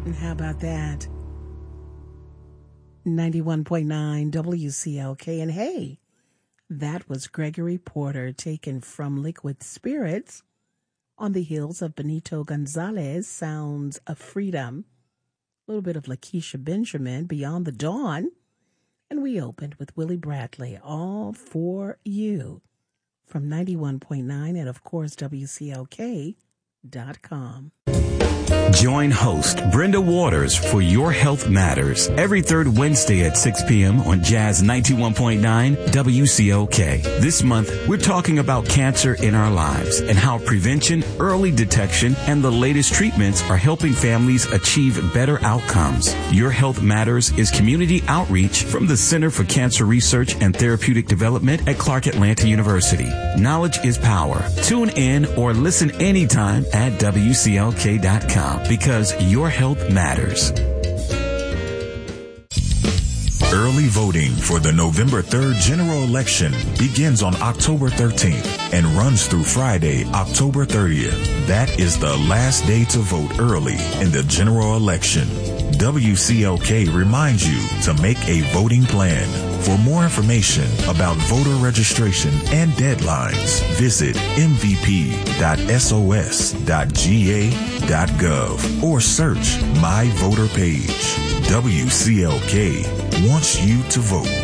And how about that? 91.9 WCLK. And hey, that was Gregory Porter taken from Liquid Spirits on the heels of Benito Gonzalez, Sounds of Freedom. A little bit of Lakeisha Benjamin, Beyond the Dawn. And we opened with Willie Bradley, All For You, from 91.9 and, of course, WCLK.com. Join host Brenda Waters for Your Health Matters every third Wednesday at 6 p.m. on Jazz 91.9 WCOK. This month, we're talking about cancer in our lives and how prevention, early detection, and the latest treatments are helping families achieve better outcomes. Your Health Matters is community outreach from the Center for Cancer Research and Therapeutic Development at Clark Atlanta University. Knowledge is power. Tune in or listen anytime at WCLK.com. Because your health matters. Early voting for the November 3rd general election begins on October 13th and runs through Friday, October 30th. That is the last day to vote early in the general election. WCLK reminds you to make a voting plan. For more information about voter registration and deadlines, visit mvp.sos.ga.gov or search My Voter page. WCLK wants you to vote.